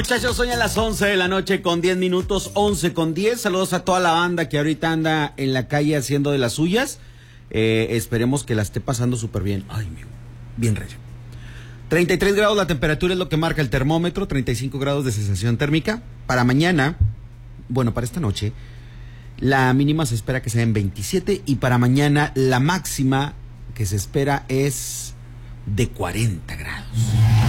Muchachos, son ya las 11 de la noche con 10 minutos, 11 con 10. Saludos a toda la banda que ahorita anda en la calle haciendo de las suyas. Esperemos que la esté pasando súper bien. Ay, bien recio. 33 grados la temperatura es lo que marca el termómetro, 35 grados de sensación térmica. Para mañana, bueno, para esta noche, la mínima se espera que sea en 27 y para mañana la máxima que se espera es de 40 grados.